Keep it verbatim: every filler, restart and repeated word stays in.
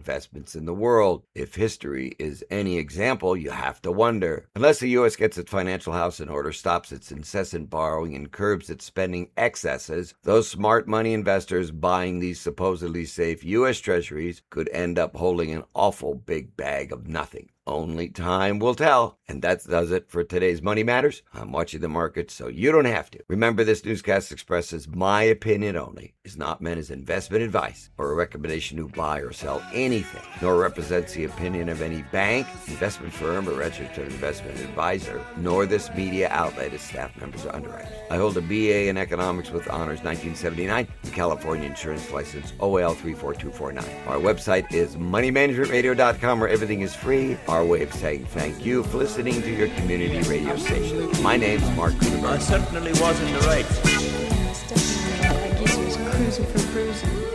investments in the world. If history is any example, you have to wonder. Unless the U S gets its financial house in order, stops its incessant borrowing, and curbs its spending excesses, those smart money investors buying these supposedly safe U S treasuries could end up holding an awful big bag of nothing. Only time will tell. And that does it for today's Money Matters. I'm watching the market so you don't have to. Remember, this newscast expresses my opinion only, is not meant as investment advice or a recommendation to buy or sell anything, nor represents the opinion of any bank, investment firm, or registered investment advisor, nor this media outlet as staff members or underwriters. I hold a B A in economics with honors nineteen seventy-nine, and California insurance license O L three four two four nine. Our website is money management radio dot com, where everything is free. Our way of saying thank you for listening to your community radio station. My name's Mark Kuhneberg. I certainly was in the right. Yes, definitely. I guess he was cruising for bruising.